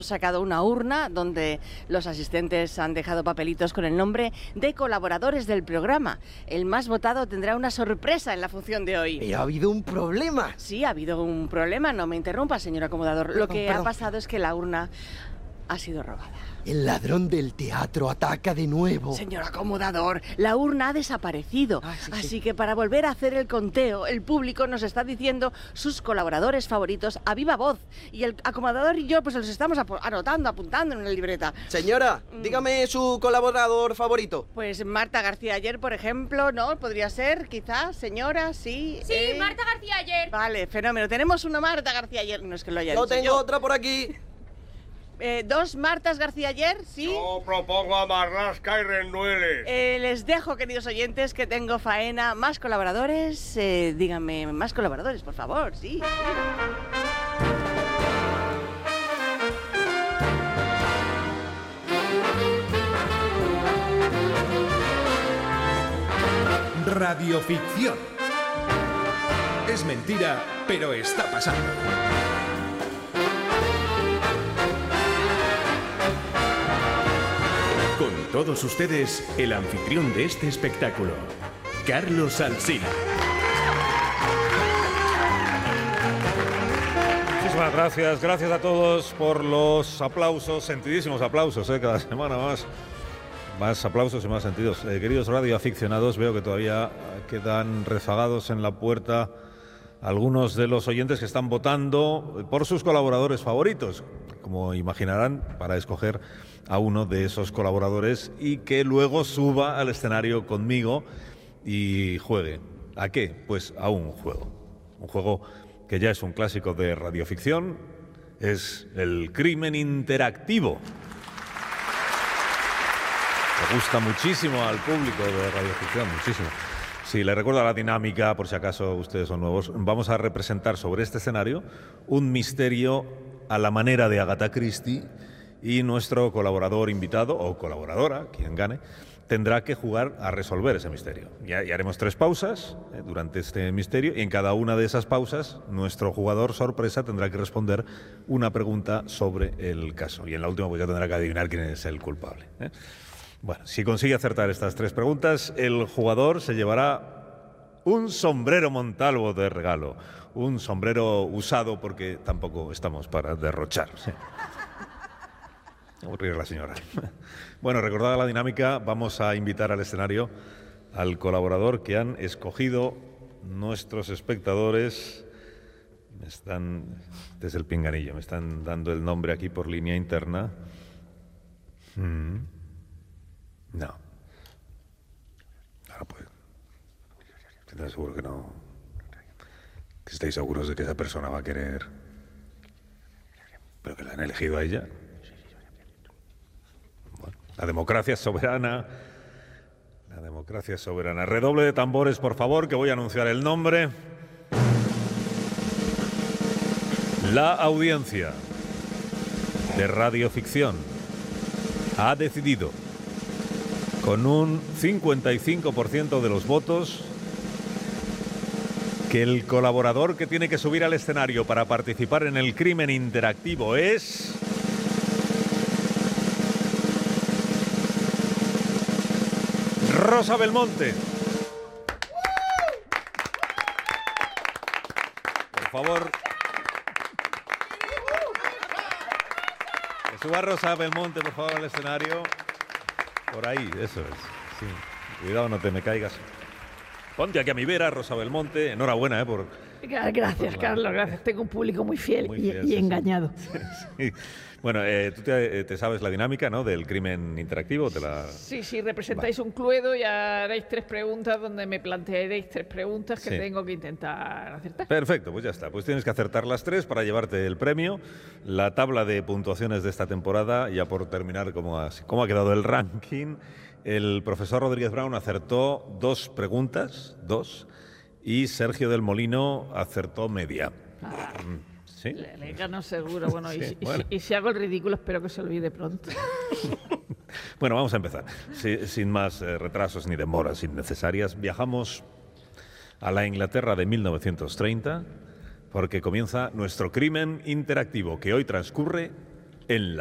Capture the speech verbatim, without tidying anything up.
sacado una urna donde los asistentes han dejado papelitos con el nombre de colaboradores del programa. El más votado tendrá una sorpresa en la función de hoy. Pero ha habido un problema. Sí, ha habido un problema. No me interrumpa, señor acomodador. Lo que Perdón. ha pasado es que la urna ha sido robada. El ladrón del teatro ataca de nuevo. Señor acomodador, la urna ha desaparecido. Ah, sí, Así sí. que para volver a hacer el conteo, el público nos está diciendo sus colaboradores favoritos a viva voz. Y el acomodador y yo pues los estamos apo- anotando, apuntando en una libreta. Señora, Mm. dígame su colaborador favorito. Pues Marta García Ayer, por ejemplo, ¿no? Podría ser, quizás, señora, sí. Sí, ¿eh? Marta García Ayer. Vale, fenómeno. Tenemos una Marta García Ayer. No es que lo haya Yo dicho tengo yo. otra por aquí. Eh, dos Martas García Ayer, sí. Yo propongo a Marlaska y Rendueles. Eh, les dejo, queridos oyentes, que tengo faena. Más colaboradores, eh, díganme, más colaboradores, por favor, sí. Radioficción. Es mentira, pero está pasando. Con todos ustedes, el anfitrión de este espectáculo, Carlos Alsina. Muchísimas gracias, gracias a todos por los aplausos, sentidísimos aplausos, ¿eh? Cada semana más, más aplausos y más sentidos. Eh, queridos radioaficionados, veo que todavía quedan rezagados en la puerta algunos de los oyentes que están votando por sus colaboradores favoritos, como imaginarán, para escoger a uno de esos colaboradores y que luego suba al escenario conmigo y juegue. ¿A qué? Pues a un juego. Un juego que ya es un clásico de radioficción, es el crimen interactivo. Me gusta muchísimo al público de radioficción, muchísimo. Sí, les recuerdo la dinámica, por si acaso ustedes son nuevos. Vamos a representar sobre este escenario un misterio a la manera de Agatha Christie y nuestro colaborador invitado, o colaboradora, quien gane, tendrá que jugar a resolver ese misterio. Y haremos tres pausas eh, durante este misterio y en cada una de esas pausas nuestro jugador sorpresa tendrá que responder una pregunta sobre el caso. Y en la última pues ya tendrá que adivinar quién es el culpable, ¿eh? Bueno, si consigue acertar estas tres preguntas, el jugador se llevará un sombrero Montalvo de regalo. Un sombrero usado porque tampoco estamos para derrochar. ¿Sí? Aburrir a la señora. Bueno, recordada la dinámica, vamos a invitar al escenario al colaborador que han escogido nuestros espectadores. Me están, desde el pinganillo, me están dando el nombre aquí por línea interna. Mm. No. Ahora pues. Estoy seguro que no. Que estáis seguros de que esa persona va a querer. Pero que la han elegido a ella. Bueno, la democracia es soberana. La democracia es soberana. Redoble de tambores, por favor, que voy a anunciar el nombre. La audiencia de radioficción ha decidido, con un cincuenta y cinco por ciento de los votos, que el colaborador que tiene que subir al escenario para participar en el crimen interactivo es... Rosa Belmonte. Por favor. Que suba Rosa Belmonte, por favor, al escenario. Por ahí, eso es. Sí. Cuidado, no te me caigas. Ponte aquí a mi vera, Rosa Belmonte. Enhorabuena, ¿eh? Por, Gracias, por la- Carlos, gracias. Tengo un público muy fiel, Muy y- fiel, y, sí, sí. engañado. Sí. Bueno, eh, tú te, te sabes la dinámica, ¿no? Del crimen interactivo. Te la... Sí, sí, representáis un cluedo y haréis tres preguntas donde me plantearéis tres preguntas que Sí. tengo que intentar acertar. Perfecto, pues ya está. Pues tienes que acertar las tres para llevarte el premio. La tabla de puntuaciones de esta temporada, ya por terminar, cómo ha, cómo ha quedado el ranking. El profesor Rodríguez Brown acertó dos preguntas, dos, y Sergio del Molino acertó media. Ah, ¿Sí? le, le gano seguro. Bueno, y, Sí, si- y bueno. si, y si hago el ridículo, espero que se olvide pronto. Bueno, vamos a empezar. Si- sin más eh, retrasos ni demoras innecesarias, viajamos a la Inglaterra de mil novecientos treinta porque comienza nuestro crimen interactivo, que hoy transcurre en la